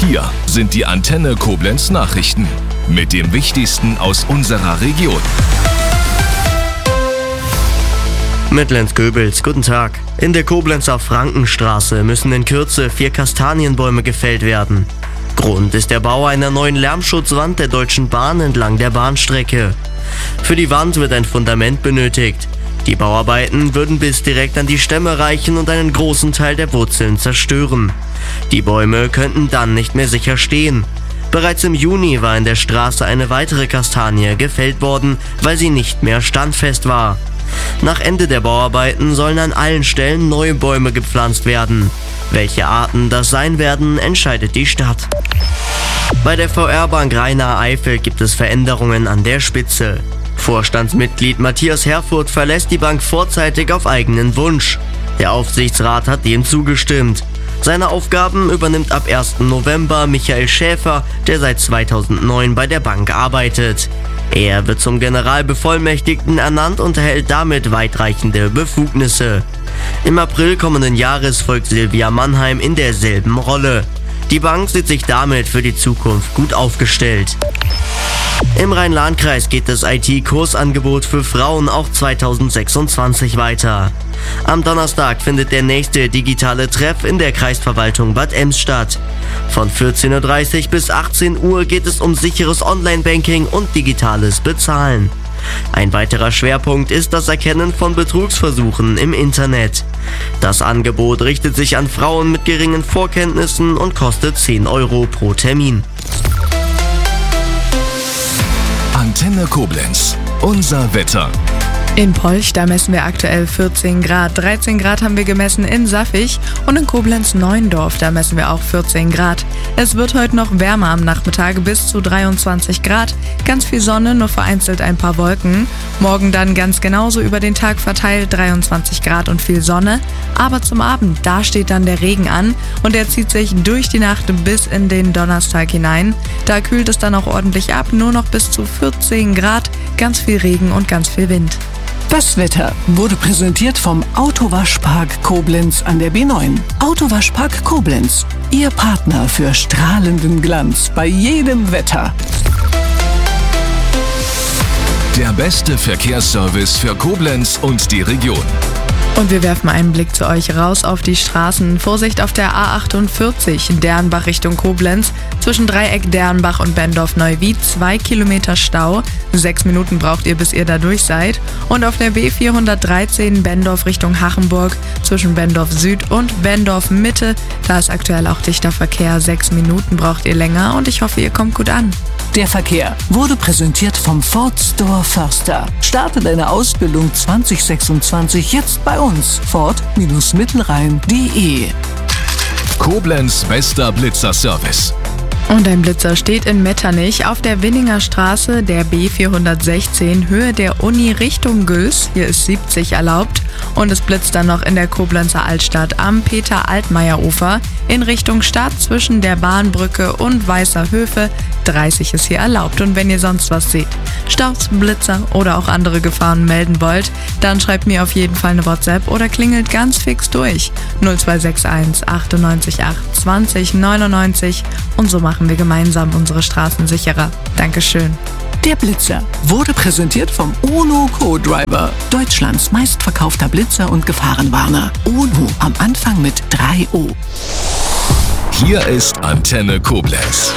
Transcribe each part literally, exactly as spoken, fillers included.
Hier sind die Antenne Koblenz Nachrichten mit dem Wichtigsten aus unserer Region. Mit Lenz Goebels, guten Tag. In der Koblenzer Frankenstraße müssen in Kürze vier Kastanienbäume gefällt werden. Grund ist der Bau einer neuen Lärmschutzwand der Deutschen Bahn entlang der Bahnstrecke. Für die Wand wird ein Fundament benötigt. Die Bauarbeiten würden bis direkt an die Stämme reichen und einen großen Teil der Wurzeln zerstören. Die Bäume könnten dann nicht mehr sicher stehen. Bereits im Juni war in der Straße eine weitere Kastanie gefällt worden, weil sie nicht mehr standfest war. Nach Ende der Bauarbeiten sollen an allen Stellen neue Bäume gepflanzt werden. Welche Arten das sein werden, entscheidet die Stadt. Bei der V R-Bank Rhein-Nahe-Eifel gibt es Veränderungen an der Spitze. Vorstandsmitglied Matthias Herfurth verlässt die Bank vorzeitig auf eigenen Wunsch. Der Aufsichtsrat hat dem zugestimmt. Seine Aufgaben übernimmt ab ersten November Michael Schäfer, der seit zweitausendneun bei der Bank arbeitet. Er wird zum Generalbevollmächtigten ernannt und erhält damit weitreichende Befugnisse. Im April kommenden Jahres folgt Silvia Mannheim in derselben Rolle. Die Bank sieht sich damit für die Zukunft gut aufgestellt. Im Rhein-Lahn-Kreis geht das I T-Kursangebot für Frauen auch zweitausendsechsundzwanzig weiter. Am Donnerstag findet der nächste digitale Treff in der Kreisverwaltung Bad Ems statt. Von vierzehn Uhr dreißig bis achtzehn Uhr geht es um sicheres Online-Banking und digitales Bezahlen. Ein weiterer Schwerpunkt ist das Erkennen von Betrugsversuchen im Internet. Das Angebot richtet sich an Frauen mit geringen Vorkenntnissen und kostet zehn Euro pro Termin. Antenne Koblenz, unser Wetter. In Polch, da messen wir aktuell vierzehn Grad. dreizehn Grad haben wir gemessen in Saffig und in Koblenz-Neuendorf, da messen wir auch vierzehn Grad. Es wird heute noch wärmer am Nachmittag bis zu dreiundzwanzig Grad. Ganz viel Sonne, nur vereinzelt ein paar Wolken. Morgen dann ganz genauso über den Tag verteilt dreiundzwanzig Grad und viel Sonne. Aber zum Abend, da steht dann der Regen an und der zieht sich durch die Nacht bis in den Donnerstag hinein. Da kühlt es dann auch ordentlich ab, nur noch bis zu vierzehn Grad, ganz viel Regen und ganz viel Wind. Das Wetter wurde präsentiert vom Autowaschpark Koblenz an der B neun. Autowaschpark Koblenz, Ihr Partner für strahlenden Glanz bei jedem Wetter. Der beste Verkehrsservice für Koblenz und die Region. Und wir werfen einen Blick zu euch raus auf die Straßen. Vorsicht auf der A achtundvierzig, Dernbach Richtung Koblenz. Zwischen Dreieck Dernbach und Bendorf-Neuwied zwei Kilometer Stau. Sechs Minuten braucht ihr, bis ihr da durch seid. Und auf der B vierhundertdreizehn Bendorf Richtung Hachenburg. Zwischen Bendorf Süd und Bendorf Mitte. Da ist aktuell auch dichter Verkehr. Sechs Minuten braucht ihr länger und ich hoffe, ihr kommt gut an. Der Verkehr wurde präsentiert vom Ford Store Förster. Starte deine Ausbildung zwanzig sechsundzwanzig jetzt bei uns. Ford Mittelrhein punkt de. Koblenz bester Blitzer-Service. Und ein Blitzer steht in Metternich auf der Winninger Straße, der B vierhundertsechzehn, Höhe der Uni Richtung Güls. Hier ist siebzig erlaubt. Und es blitzt dann noch in der Koblenzer Altstadt am Peter-Altmaier-Ufer in Richtung Stadt zwischen der Bahnbrücke und Weißer Höfe. dreißig ist hier erlaubt. Und wenn ihr sonst was seht, Staus, Blitzer oder auch andere Gefahren melden wollt, dann schreibt mir auf jeden Fall eine WhatsApp oder klingelt ganz fix durch. null zwei sechs eins achtundneunzig acht zwanzig neunundneunzig und so machen wir gemeinsam unsere Straßen sicherer. Dankeschön. Der Blitzer wurde präsentiert vom UNO Co-Driver, Deutschlands meistverkaufter Blitzer und Gefahrenwarner. UNO am Anfang mit drei O. Hier ist Antenne Koblenz.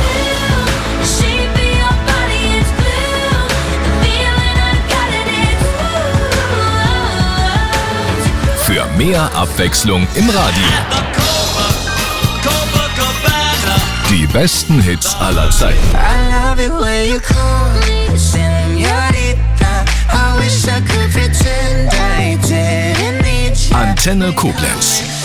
Für mehr Abwechslung im Radio. Die besten Hits aller Zeiten. Antenne Koblenz.